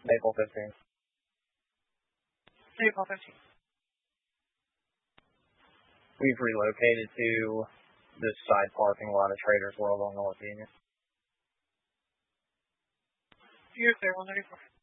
Maple 15. Maple 15. We've relocated to this side parking lot of Trader's World on North Union. You're clear, 134.